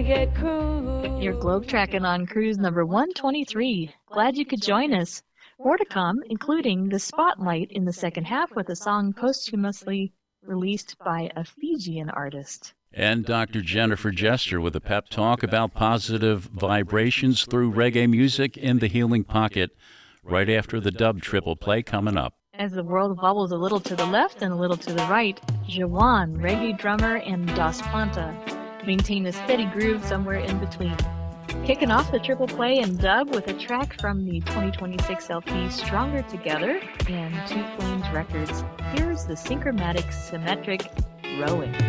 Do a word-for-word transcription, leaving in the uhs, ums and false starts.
reggae cruise. You're globe tracking on cruise number one twenty-three. Glad you could join us. More to come, including the spotlight in the second half with a song posthumously released by a Fijian artist. And Doctor Jennifer Jester with a pep talk about positive vibrations through reggae music in the Healing Pocket right after the dub triple play coming up. As the world wobbles a little to the left and a little to the right, Jawan, reggae drummer, and Das Planta maintain a steady groove somewhere in between. Kicking off the triple play and dub with a track from the twenty twenty-six L P Stronger Together and Two Flames Records. Here's the Synchromatic Symmetric Rowing.